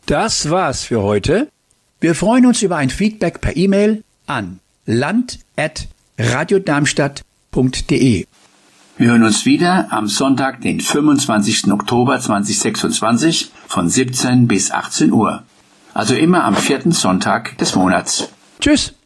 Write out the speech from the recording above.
Das war's für heute. Wir freuen uns über ein Feedback per E-Mail an land@radiodarmstadt.de. Wir hören uns wieder am Sonntag, den 25. Oktober 2026 von 17 bis 18 Uhr. Also immer am 4. Sonntag des Monats. Tschüss!